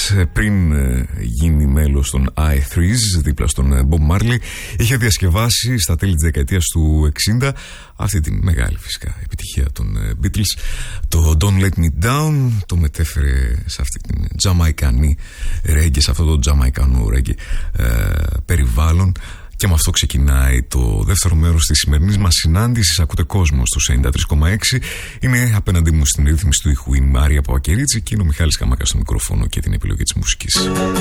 πριν γίνει μέλος των I3s δίπλα στον Bob Marley, είχε διασκευάσει στα τέλη της δεκαετίας του 60 αυτή τη μεγάλη φυσικά επιτυχία των Beatles, το Don't Let Me Down. Το μετέφερε σε αυτή την τζαμαϊκανή ρέγγε, σε αυτό το τζαμαϊκανό ρέγγε περιβάλλον. Και με αυτό ξεκινάει το δεύτερο μέρος της σημερινής μας συνάντησης. Ακούτε κόσμο στο 93,6. Είναι απέναντί μου στην ρύθμιση του ήχου η Μάρια Παπακερίτση και είναι ο Μιχάλης Καμάκας στο μικρόφωνο και την επιλογή της μουσικής.